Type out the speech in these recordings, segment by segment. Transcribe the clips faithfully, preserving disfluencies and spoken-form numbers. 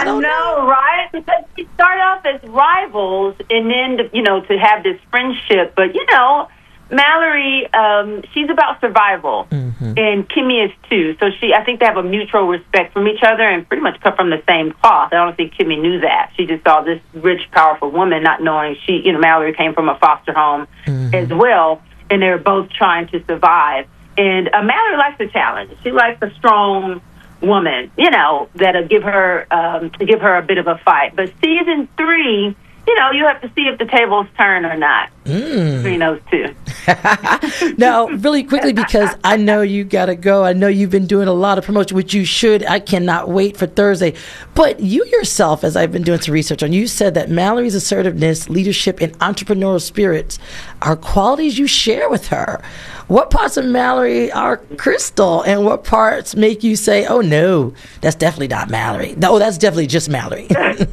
don't know, know. right? Because we started off as rivals, and then, you know, to have this friendship. But, you know, Mallory, um, she's about survival, mm-hmm. and Kimmy is too. So she, I think they have a mutual respect from each other and pretty much cut from the same cloth. I don't think Kimmy knew that. She just saw this rich, powerful woman, not knowing she, you know, Mallory came from a foster home mm-hmm. as well, and they were both trying to survive. And uh, Mallory likes a challenge. She likes a strong woman, you know, that'll give her um, to give her a bit of a fight. But season three, you know, you have to see if the tables turn or not mm. between those two. Now, really quickly, because I know you got to go. I know you've been doing a lot of promotion, which you should. I cannot wait for Thursday. But you yourself, as I've been doing some research on, you said that Mallory's assertiveness, leadership, and entrepreneurial spirits are qualities you share with her. What parts of Mallory are Crystal, and what parts make you say, oh, no, that's definitely not Mallory? No, that's definitely just Mallory.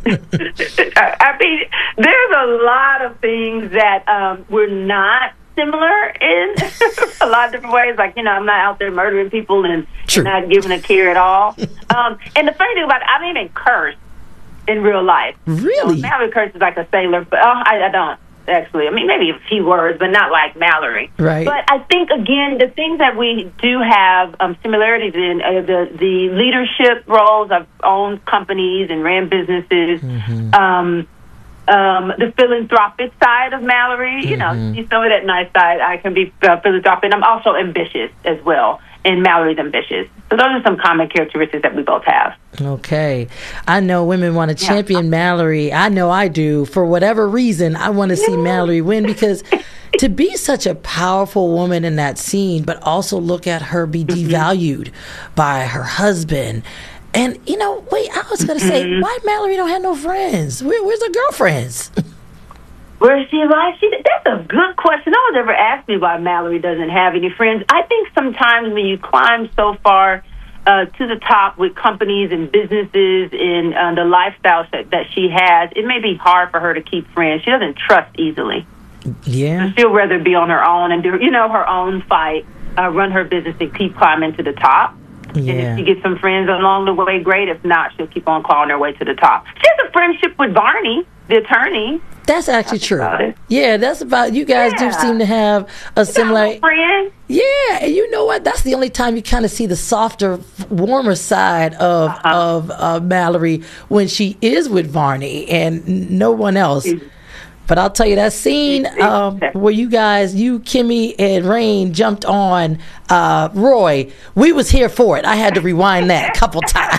I mean, there's a lot of things that um, we're not similar in a lot of different ways. Like, you know, I'm not out there murdering people and, and not giving a care at all. Um, and the funny thing about it, I don't even curse in real life. Really? You know, Mallory curses like a sailor, but oh, I, I don't. Actually, I mean, maybe a few words, but not like Mallory. Right. But I think, again, the things that we do have um, similarities in are the, the leadership roles. I've owned companies and ran businesses. Mm-hmm. Um, um, the philanthropic side of Mallory, mm-hmm. you know, she's some of that nice side. I can be uh, philanthropic. I'm also ambitious as well, and Mallory's ambitious. So those are some common characteristics that we both have. Okay. I know women want to champion yeah. Mallory. I know I do. For whatever reason, I want to see Mallory win, because to be such a powerful woman in that scene, but also look at her be devalued mm-hmm. by her husband. And, you know, wait, I was going to say, mm-hmm. why Mallory don't have no friends? Where, where's her girlfriends? Where's she like? She, that's a good question. No one's ever asked me why Mallory doesn't have any friends. I think sometimes when you climb so far uh, to the top with companies and businesses and uh, the lifestyle that, that she has, it may be hard for her to keep friends. She doesn't trust easily. Yeah. So she'll rather be on her own and do, you know, her own fight, uh, run her business and keep climbing to the top. Yeah. And if she gets some friends along the way, great. If not, she'll keep on clawing her way to the top. She has a friendship with Barney, the attorney. That's actually that's true. Yeah, that's about, you guys yeah. do seem to have a similar friend. Yeah, and you know what? That's the only time you kind of see the softer, warmer side of uh-huh. of uh, Mallory, when she is with Barney and no one else. Mm-hmm. But I'll tell you, that scene um, where you guys, you, Kimmy, and Rain jumped on uh, Roy, we was here for it. I had to rewind that a couple times.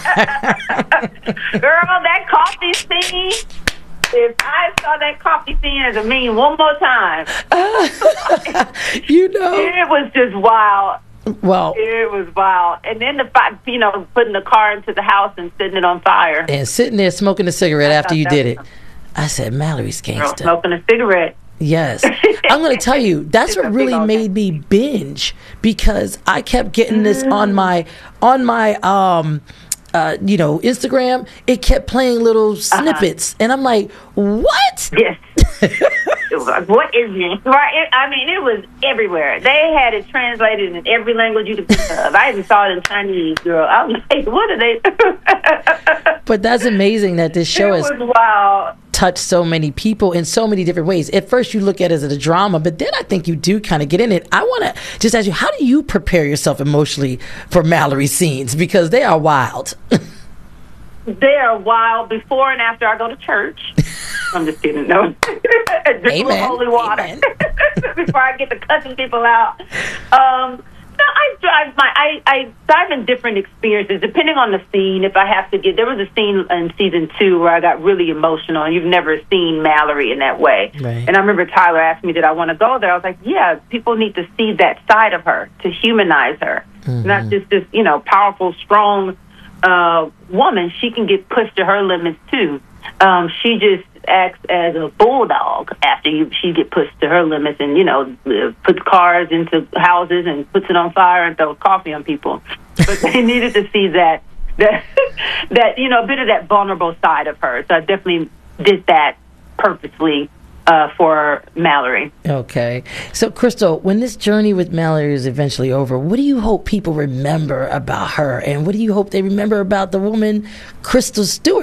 Girl, that coffee scene, if I saw that coffee scene as a meme one more time, uh, you know. It was just wild. Well, it was wild. And then the fact, you know, putting the car into the house and setting it on fire. And sitting there smoking a cigarette I after you did it. I said, Mallory's gangster. Girl, smoking a cigarette. Yes. I'm going to tell you, that's what really made me binge, because I kept getting this on my, on my, um, uh, you know, Instagram. It kept playing little snippets. Uh-huh. And I'm like, what? Yes. What is this? Right? It, I mean, it was everywhere. They had it translated in every language you could think of. I even saw it in Chinese, girl. I was like, what are they? But that's amazing that this show has wild. touched so many people in so many different ways. At first, you look at it as a drama, but then I think you do kind of get in it. I want to just ask you, how do you prepare yourself emotionally for Mallory scenes? Because they are wild. They are wild before and after I go to church. I'm just kidding. No. Drink Amen. Holy water. Amen. Before I get to cussing people out. Um, no, I drive my. I, I dive in different experiences depending on the scene. If I have to get, there was a scene in season two where I got really emotional, and you've never seen Mallory in that way. Right. And I remember Tyler asked me, "Did I want to go there?" I was like, "Yeah, people need to see that side of her, to humanize her, mm-hmm. not just this, you know, powerful, strong uh, woman. She can get pushed to her limits too. Um, she just acts as a bulldog after you, she get pushed to her limits, and you know, puts cars into houses and puts it on fire and throws coffee on people. But they needed to see that that that you know, a bit of that vulnerable side of her. So I definitely did that purposely uh, for Mallory. Okay, so Crystal, when this journey with Mallory is eventually over, what do you hope people remember about her, and what do you hope they remember about the woman Crystal Stewart?